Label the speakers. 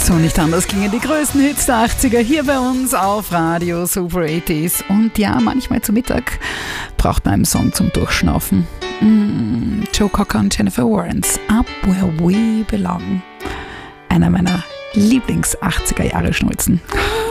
Speaker 1: So nicht anders gingen die größten Hits der 80er hier bei uns auf Radio Super 80s. Und ja, manchmal zu Mittag braucht man einen Song zum Durchschnaufen. Joe Cocker und Jennifer Warnes, Up Where We Belong. Einer meiner Lieblings-80er-Jahre-Schnulzen.